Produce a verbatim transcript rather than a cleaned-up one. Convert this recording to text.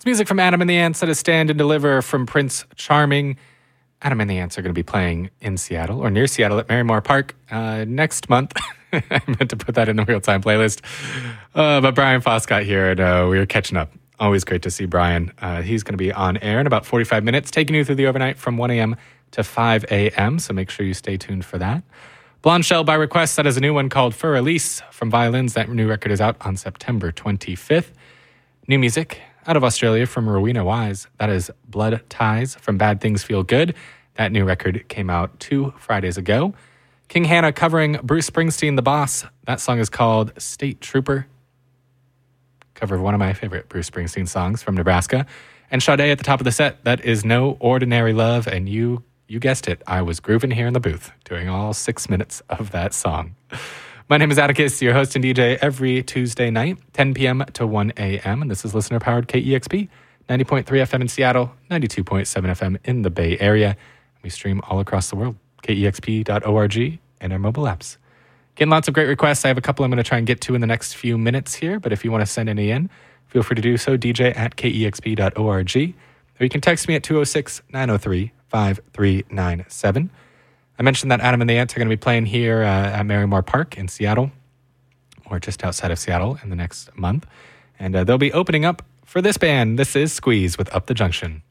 music from Adam and the Ants that is Stand and Deliver from Prince Charming. Adam and the Ants are going to be playing in Seattle or near Seattle at Marymore Park uh, next month. I meant to put that in the real-time playlist. Uh, but Brian Foss got here, and uh, we were catching up. Always great to see Brian. Uh, he's going to be on air in about forty-five minutes, taking you through the overnight from one a.m. to five a.m., so make sure you stay tuned for that. Blonde Shell by Request, that is a new one called For Elise from Violins. That new record is out on September twenty-fifth. New music out of Australia from Rowena Wise. That is Blood Ties from Bad Things Feel Good. That new record came out two Fridays ago. King Hannah covering Bruce Springsteen, The Boss. That song is called State Trooper. Cover of one of my favorite Bruce Springsteen songs from Nebraska. And Sade at the top of the set. That is No Ordinary Love. And you, you guessed it, I was grooving here in the booth, doing all six minutes of that song. My name is Atticus, your host and D J every Tuesday night, ten p.m. to one a.m. And this is listener-powered K E X P, ninety point three F M in Seattle, ninety-two point seven F M in the Bay Area. We stream all across the world, K E X P dot org and our mobile apps. Getting lots of great requests. I have a couple I'm going to try and get to in the next few minutes here, but if you want to send any in, feel free to do so, D J at K E X P dot org. Or you can text me at two oh six, nine oh three, five three nine seven. I mentioned that Adam and the Ants are going to be playing here uh, at Marymore Park in Seattle, or just outside of Seattle in the next month. And uh, they'll be opening up for this band. This is Squeeze with Up the Junction.